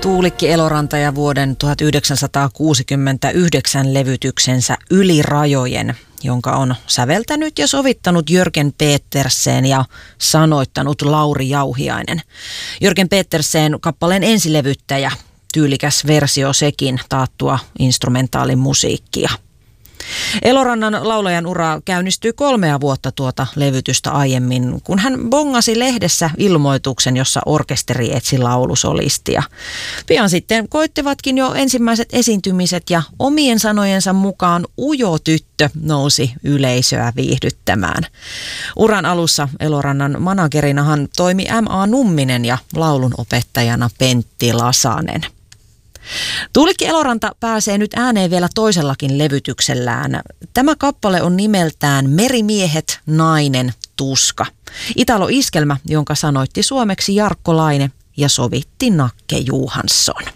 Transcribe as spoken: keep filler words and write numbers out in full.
Tuulikki Eloranta ja vuoden tuhatyhdeksänsataakuusikymmentäyhdeksän levytyksensä Yli rajojen, jonka on säveltänyt ja sovittanut Jörgen Petersen ja sanoittanut Lauri Jauhiainen. Jörgen Petersen kappaleen ensilevyttäjä, tyylikäs versio sekin, taattua instrumentaalimusiikkia. Elorannan laulajan ura käynnistyi kolmea vuotta tuota levytystä aiemmin, kun hän bongasi lehdessä ilmoituksen, jossa orkesteri etsi laulusolistia. Pian sitten koittivatkin jo ensimmäiset esiintymiset ja omien sanojensa mukaan ujo tyttö nousi yleisöä viihdyttämään. Uran alussa Elorannan managerinahan toimi M A Numminen ja laulun opettajana Pentti Lasanen. Tuulikki Eloranta pääsee nyt ääneen vielä toisellakin levytyksellään. Tämä kappale on nimeltään Merimiehet, nainen, tuska. Italo-iskelmä, jonka sanoitti suomeksi Jarkko Laine ja sovitti Nakke Johansson.